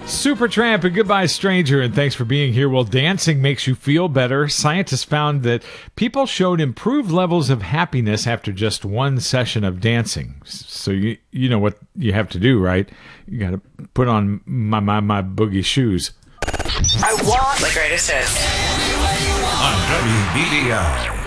Supertramp and Goodbye Stranger, and thanks for being here. Well, dancing makes you feel better. Scientists found that people showed improved levels of happiness after just one session of dancing. So you know what you have to do, right? You got to put on my boogie shoes. I want the greatest hits on WBBI.